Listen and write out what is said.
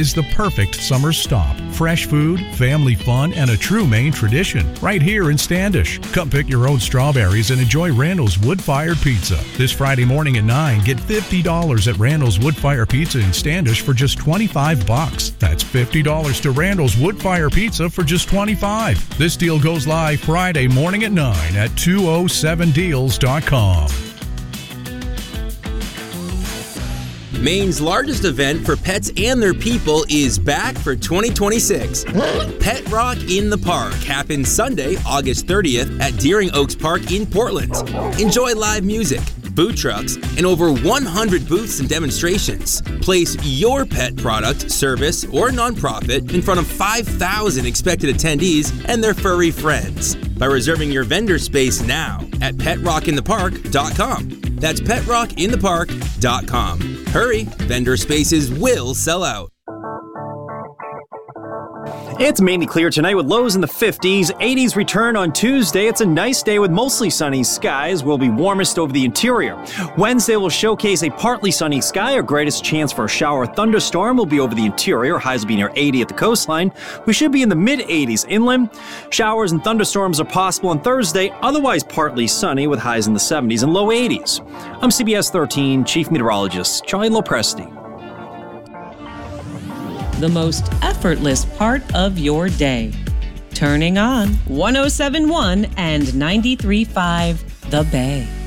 is the perfect summer stop. Fresh food, family fun, and a true Maine tradition right here in Standish. Come pick your own strawberries and enjoy Randall's Wood-Fired Pizza. This Friday morning at 9, get $50 at Randall's Wood-Fired Pizza in Standish for just $25. That's $50 to Randall's Wood-Fired Pizza for just $25. This deal goes live Friday morning at 9 at 207deals.com. Maine's largest event for pets and their people is back for 2026. Pet Rock in the Park happens Sunday, August 30th at Deering Oaks Park in Portland. Enjoy live music, food trucks, and over 100 booths and demonstrations. Place your pet product, service, or nonprofit in front of 5,000 expected attendees and their furry friends by reserving your vendor space now at PetRockInThePark.com. That's PetRockInThePark.com. Hurry, vendor spaces will sell out. It's mainly clear tonight with lows in the 50s. 80s return on Tuesday. It's a nice day with mostly sunny skies. Will be warmest over the interior. Wednesday will showcase a partly sunny sky. Our greatest chance for a shower or thunderstorm will be over the interior. Highs will be near 80 at the coastline. We should be in the mid-80s inland. Showers and thunderstorms are possible on Thursday. Otherwise partly sunny with highs in the 70s and low 80s. I'm CBS 13 Chief Meteorologist Charlie Lopresti. The most effortless part of your day. Turning on 107.1 and 93.5 The Bay.